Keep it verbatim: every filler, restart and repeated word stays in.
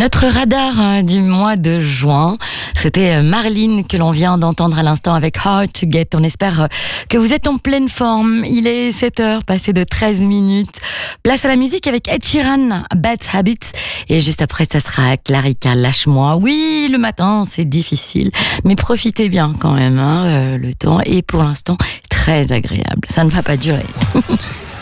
Notre radar hein, du mois de juin, c'était Marlene que l'on vient d'entendre à l'instant avec Hard to Get. On espère que vous êtes en pleine forme. Il est sept heures, passé de treize minutes. Place à la musique avec Ed Sheeran, Bad Habits. Et juste après, ça sera Clarica, Lâche-moi. Oui, le matin, c'est difficile, mais profitez bien quand même. Hein, euh, le temps est pour l'instant très agréable. Ça ne va pas durer.